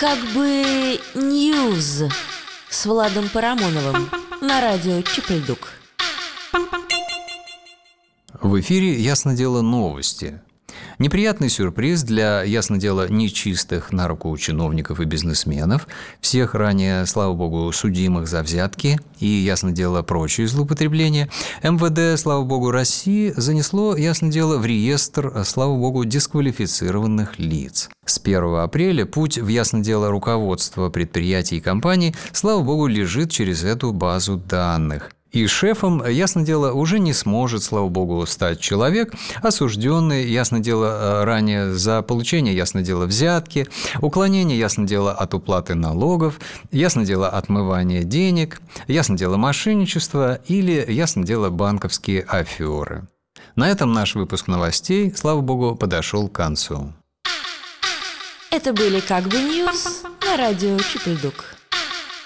Как бы Ньюз с Владом Парамоновым на радио Чип-Ль-Дук. В эфире, ясно дело, новости. Неприятный сюрприз для, ясно дело, нечистых на руку чиновников и бизнесменов, всех ранее, слава богу, судимых за взятки и, ясно дело, прочие злоупотребления. МВД, слава богу, России занесло, ясно дело, в реестр, слава богу, дисквалифицированных лиц. С 1 апреля путь в, ясно дело, руководство предприятий и компаний, слава богу, лежит через эту базу данных. И шефом, ясно дело, уже не сможет, слава богу, стать человек, осужденный, ясно дело, ранее за получение, ясно дело, взятки, уклонение, ясно дело, от уплаты налогов, ясно дело, отмывание денег, ясно дело, мошенничество или, ясно дело, банковские аферы. На этом наш выпуск новостей, слава богу, подошел к концу. Это были «Как бы Ньюз» на радио Чип-Ль-Дук.